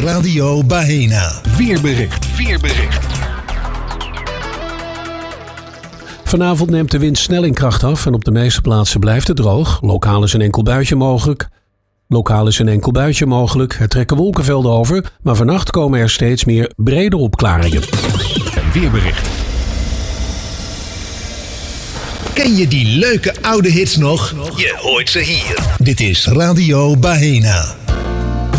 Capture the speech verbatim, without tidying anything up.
Radio Bahena. Weerbericht. Weerbericht. Vanavond neemt de wind snel in kracht af en op de meeste plaatsen blijft het droog. Lokaal is een enkel buitje mogelijk. Lokaal is een enkel buitje mogelijk. Er trekken wolkenvelden over, maar vannacht komen er steeds meer brede opklaringen. Een weerbericht. Ken je die leuke oude hits nog? Je hoort ze hier. Dit is Radio Bahena.